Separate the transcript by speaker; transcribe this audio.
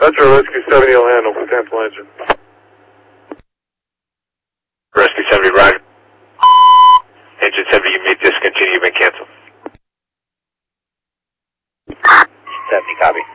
Speaker 1: Metro Rescue 70 will handle for cancel engine.
Speaker 2: Rescue 70, roger. Engine 70, you may discontinue, you've been canceled.
Speaker 3: 70, copy.